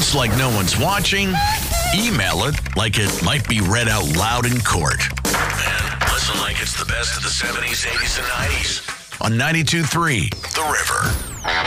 Post like no one's watching. Email it like it might be read out loud in court. And listen like it's the best of the 70s, 80s, and 90s on 92.3 The River.